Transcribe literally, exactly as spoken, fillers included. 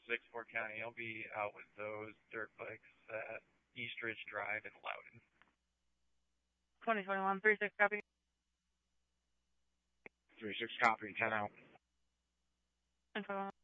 six four County. I'll be out with those dirt bikes at East Ridge Drive in Loudon. twenty twenty-one, three six copy. three six copy, ten out. Info